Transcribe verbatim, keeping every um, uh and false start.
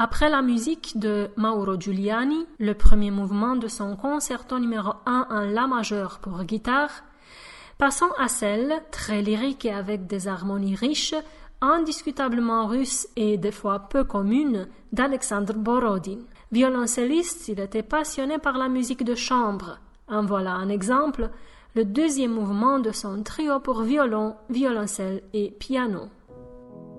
Après la musique de Mauro Giuliani, le premier mouvement de son concerto numéro un en La majeur pour guitare, passons à celle, très lyrique et avec des harmonies riches, indiscutablement russe et des fois peu commune, d'Alexandre Borodin. Violoncelliste, il était passionné par la musique de chambre. En voilà un exemple, le deuxième mouvement de son trio pour violon, violoncelle et piano.